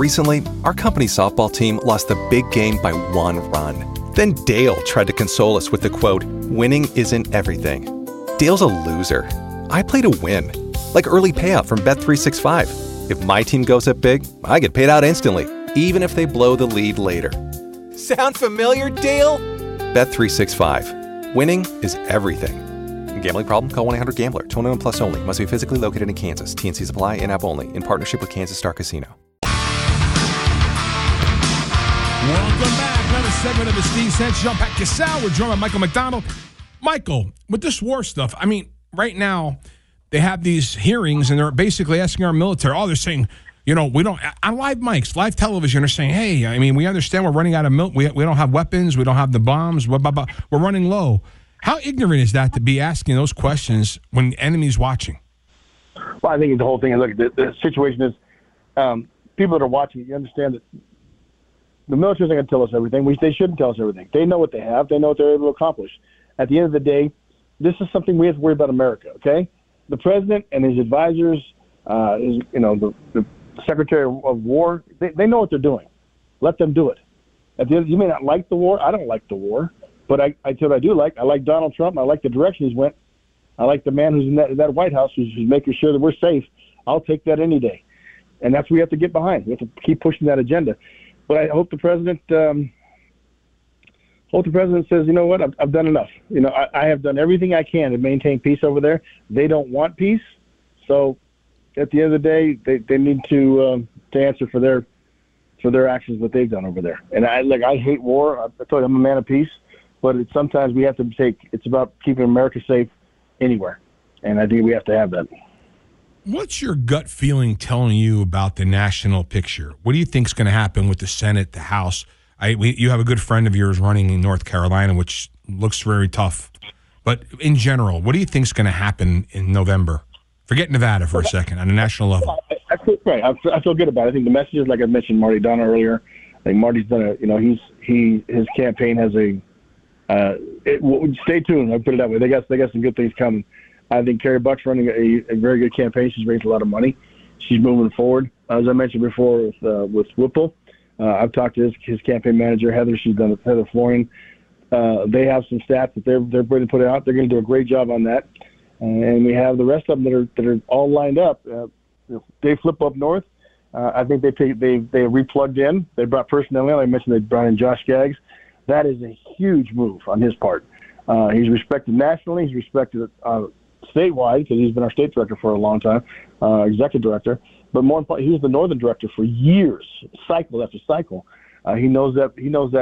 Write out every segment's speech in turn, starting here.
Recently, our company softball team lost the big game by 1 run. Then Dale tried to console us with the quote, "Winning isn't everything." Dale's a loser. I play to win. Like early payout from Bet365. If my team goes up big, I get paid out instantly, even if they blow the lead later. Sound familiar, Dale? Bet365. Winning is everything. Gambling problem? Call 1-800-GAMBLER. 21 plus only. Must be physically located in Kansas. TNCs apply. In-app only. In partnership with Kansas Star Casino. Welcome back. Another segment of the Steve Cent Show. Pat Cassell. We're joined by Michael McDonald. Michael, with this war stuff, I mean, right now, they have these hearings, and they're basically asking our military, they're saying, we don't, on live mics, live television, they're saying, hey, I mean, we understand we're running out of milk. We don't have weapons. We don't have the bombs. Blah, blah, blah. We're running low. How ignorant is that to be asking those questions when the enemy's watching? Well, I think the whole thing, look, the situation is people that are watching, you understand that the military isn't going to tell us everything. They shouldn't tell us everything. They know what they have. They know what they're able to accomplish. At the end of the day, this is something we have to worry about America, okay? The president and his advisors, the Secretary of War, they know what they're doing. Let them do it. At the end, you may not like the war. I don't like the war. But I tell you what I do like. I like Donald Trump. I like the direction he's went. I like the man who's in that White House who's making sure that we're safe. I'll take that any day. And that's what we have to get behind. We have to keep pushing that agenda. But I hope the president says, you know what, I've done enough. I have done everything I can to maintain peace over there. They don't want peace. So at the end of the day, they need to answer for their actions that they've done over there. And I hate war. I told you I'm a man of peace. But sometimes we have to it's about keeping America safe anywhere. And I think we have to have that. What's your gut feeling telling you about the national picture? What do you think is going to happen with the Senate, the House? You have a good friend of yours running in North Carolina, which looks very tough. But in general, what do you think is going to happen in November? Forget Nevada for a second, on a national level. I feel good about it. I think the messages, like I mentioned Marty Donna earlier, I think Marty's done his campaign has stay tuned. I'll put it that way. They got some good things coming. I think Carrie Buck's running a very good campaign. She's raised a lot of money. She's moving forward. As I mentioned before with Whipple, I've talked to his campaign manager, Heather. She's done with Heather Flooring. They have some stats that they're going to put out. They're going to do a great job on that. And we have the rest of them that are all lined up. They flip up north. I think they replugged in. They brought personnel in. I mentioned they brought in Josh Skaggs. That is a huge move on his part. He's respected nationally. He's respected statewide because he's been our state director for a long time, executive director. But more importantly, he was the northern director for years, cycle after cycle. He knows that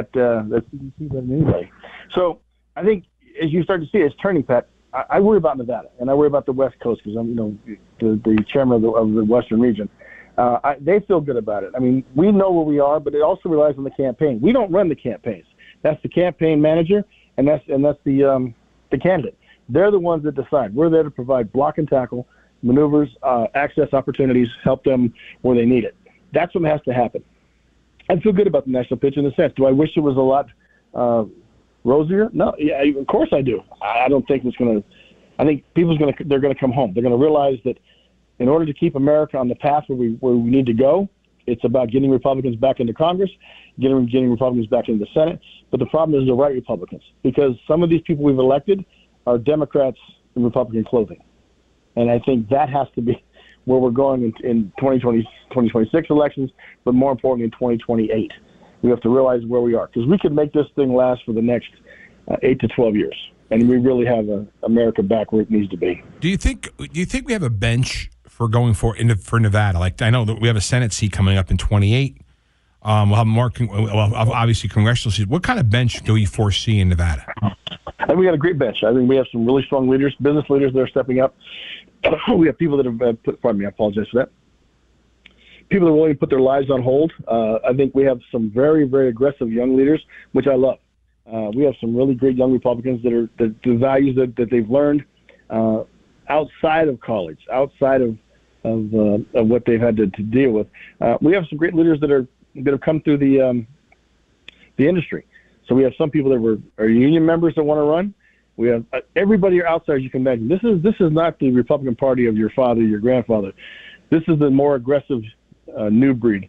CDC better than anybody. So I think as you start to see it, it's turning, Pat. I worry about Nevada, and I worry about the West Coast because I'm, the chairman of the Western region. They feel good about it. I mean, we know where we are, but it also relies on the campaign. We don't run the campaigns. That's the campaign manager, and that's the candidate. They're the ones that decide. We're there to provide block and tackle, maneuvers, access opportunities, help them where they need it. That's what has to happen. I feel good about the national pitch in a sense. Do I wish it was a lot rosier? No, yeah, of course I do. I don't think it's going to. I think they're going to come home. They're going to realize that in order to keep America on the path where we need to go, it's about getting Republicans back into Congress, getting Republicans back into the Senate. But the problem is the right Republicans, because some of these people we've elected are Democrats in Republican clothing. And I think that has to be where we're going in 2026 elections, but more importantly in 2028. We have to realize where we are, because we could make this thing last for the next 8 to 12 years. And we really have America back where it needs to be. Do you think we have a bench for going for Nevada? Like, I know that we have a Senate seat coming up in 28. We'll have more, obviously, congressional seats. What kind of bench do you foresee in Nevada? I think we got a great bench. I think we have some really strong leaders, business leaders that are stepping up. We have people that have pardon me, I apologize for that. People that are willing to put their lives on hold. I think we have some very, very aggressive young leaders, which I love. We have some really great young Republicans that are the values that they've learned outside of college, outside of what they've had to deal with. We have some great leaders that have come through the industry. So we have some people that are union members that want to run. We have everybody outside, as you can imagine. This is not the Republican Party of your father, your grandfather. This is the more aggressive new breed.